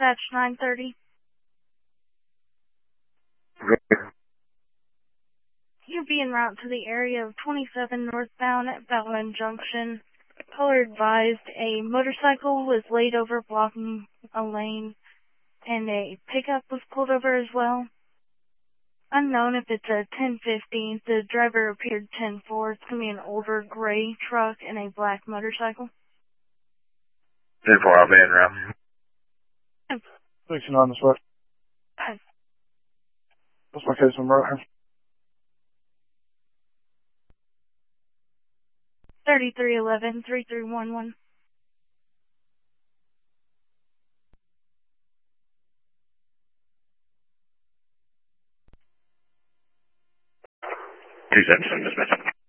dispatch 930. You'll be en route to the area of 27 northbound at Bellman Junction. Caller advised a motorcycle was laid over blocking a lane, and a pickup was pulled over as well. Unknown if it's a 1015. The driver appeared 10-4. It's going to be an older gray truck and a black motorcycle. 10-4, I'll be en route. 69 this way. What's my case number right here? 3311-3311. Two 7 dispatch.